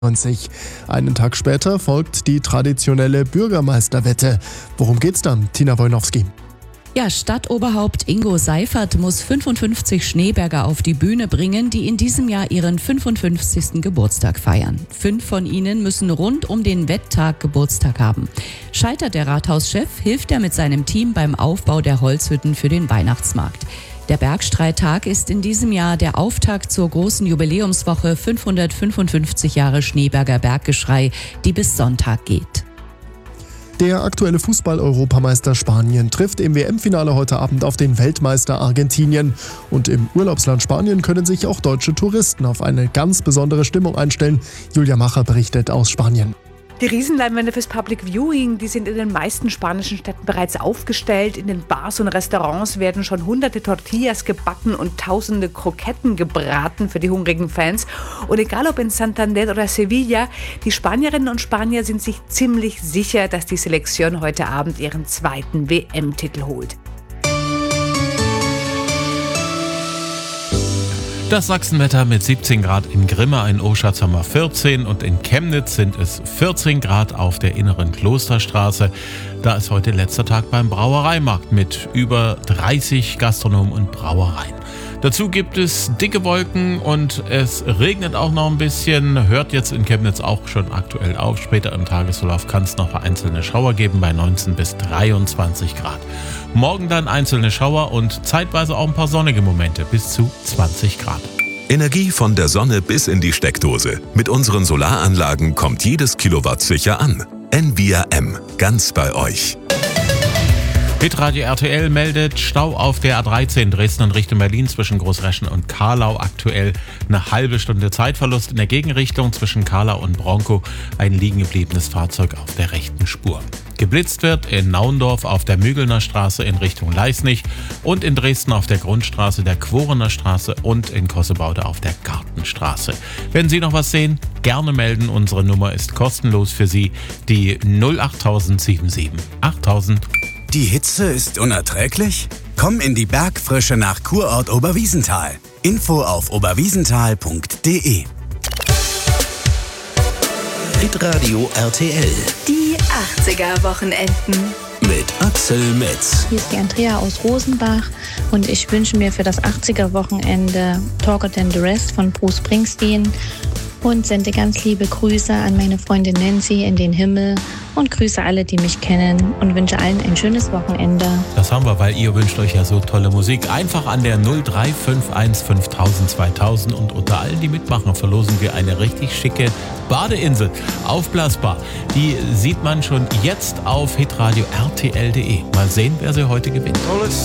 90. Einen Tag später folgt die traditionelle Bürgermeisterwette. Worum geht's dann, Tina Wojnowski? Ja, Stadtoberhaupt Ingo Seifert muss 55 Schneeberger auf die Bühne bringen, die in diesem Jahr ihren 55. Geburtstag feiern. 5 von ihnen müssen rund um den Wetttag Geburtstag haben. Scheitert der Rathauschef, hilft er mit seinem Team beim Aufbau der Holzhütten für den Weihnachtsmarkt. Der Bergstreittag ist in diesem Jahr der Auftakt zur großen Jubiläumswoche 555 Jahre Schneeberger Berggeschrei, die bis Sonntag geht. Der aktuelle Fußball-Europameister Spanien trifft im WM-Finale heute Abend auf den Weltmeister Argentinien. Und im Urlaubsland Spanien können sich auch deutsche Touristen auf eine ganz besondere Stimmung einstellen. Julia Macher berichtet aus Spanien. Die Riesenleinwände fürs Public Viewing, die sind in den meisten spanischen Städten bereits aufgestellt. In den Bars und Restaurants werden schon hunderte Tortillas gebacken und tausende Kroketten gebraten für die hungrigen Fans. Und egal ob in Santander oder Sevilla, die Spanierinnen und Spanier sind sich ziemlich sicher, dass die Selektion heute Abend ihren zweiten WM-Titel holt. Das Sachsenwetter mit 17 Grad in Grimma, in Oschatz haben wir 14 und in Chemnitz sind es 14 Grad auf der inneren Klosterstraße. Da ist heute letzter Tag beim Brauereimarkt mit über 30 Gastronomen und Brauereien. Dazu gibt es dicke Wolken und es regnet auch noch ein bisschen. Hört jetzt in Chemnitz auch schon aktuell auf. Später im Tagesverlauf kann es noch vereinzelte Schauer geben bei 19 bis 23 Grad. Morgen dann einzelne Schauer und zeitweise auch ein paar sonnige Momente bis zu 20 Grad. Energie von der Sonne bis in die Steckdose. Mit unseren Solaranlagen kommt jedes Kilowatt sicher an. Envia M. Ganz bei euch. Hitradio RTL meldet Stau auf der A13 Dresden in Richtung Berlin zwischen Großreschen und Karlau. Aktuell eine halbe Stunde Zeitverlust in der Gegenrichtung zwischen Karlau und Bronkow. Ein liegen gebliebenes Fahrzeug auf der rechten Spur. Geblitzt wird in Naundorf auf der Mügelner Straße in Richtung Leisnig und in Dresden auf der Grundstraße der Quorener Straße und in Kossebaude auf der Gartenstraße. Wenn Sie noch was sehen, gerne melden. Unsere Nummer ist kostenlos für Sie, die 08077 8000. Die Hitze ist unerträglich? Komm in die Bergfrische nach Kurort Oberwiesenthal. Info auf oberwiesenthal.de. Hitradio RTL. Die 80er-Wochenenden. Mit Axel Metz. Hier ist die Andrea aus Rosenbach und ich wünsche mir für das 80er-Wochenende Talker Than the Rest von Bruce Springsteen und sende ganz liebe Grüße an meine Freundin Nancy in den Himmel und grüße alle, die mich kennen und wünsche allen ein schönes Wochenende. Das haben wir, weil ihr wünscht euch ja so tolle Musik. Einfach an der 0351 5000 2000 und unter allen, die mitmachen, verlosen wir eine richtig schicke Badeinsel, aufblasbar. Die sieht man schon jetzt auf hitradio rtl.de. Mal sehen, wer sie heute gewinnt.